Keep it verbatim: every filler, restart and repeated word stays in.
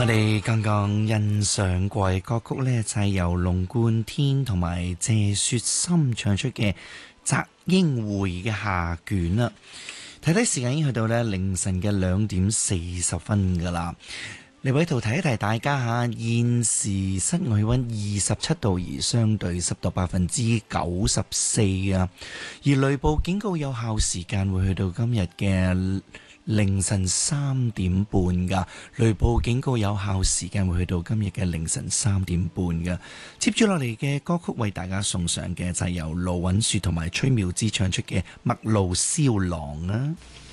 我哋剛剛欣賞過嘅歌曲呢，就係由龍貫天同埋謝雪心唱出嘅《擇英會》嘅下卷啦。睇睇時間已經去到呢凌晨嘅兩點四十分噶啦。嚟喺度提一提大家吓，現時室外氣溫二十七度，而相對濕度百分之九十四啊。而雷暴警告有效時間會去到今日嘅凌晨三點半噶，雷暴警告有效時間會去到今日嘅凌晨三點半噶。接住落嚟嘅歌曲為大家送上嘅就係由盧允雪同埋崔妙芝唱出嘅《陌路燒郎》啊。